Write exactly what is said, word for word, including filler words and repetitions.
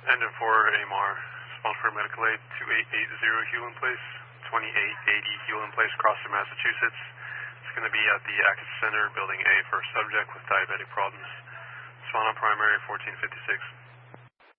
Engine four, A M R, response for medical aid, two eight eight zero Hewlin Place, twenty-eight eighty Hewlin Place, Crosstown, Massachusetts. It's going to be at the Access Center, Building A, for a subject with diabetic problems. Swana primary, fourteen fifty-six.